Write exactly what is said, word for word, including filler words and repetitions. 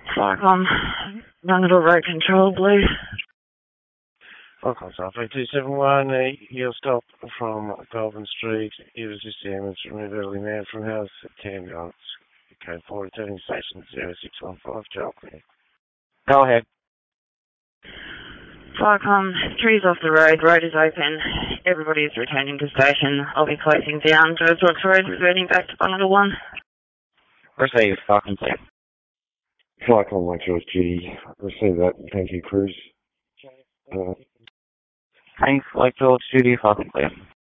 Fuck, um, Run Road Control, Blue. Welcome to Alpha two seven one, uh, you'll stop from Goulburn Street. He was just damaged from an elderly man from house at ten yards. Code four, returning station zero six one five, Joel Clear. Go ahead. Fuck, um, trees off the road, road is open. Everybody is returning to station. I'll be closing down. Joe's Rocks Road, reverting back to Bundle one. Receive, Falcon Clear. Flight call one George Judy. Receive that. Thank you, Cruz. Uh, Thanks, like George Judy, Falcon Clear.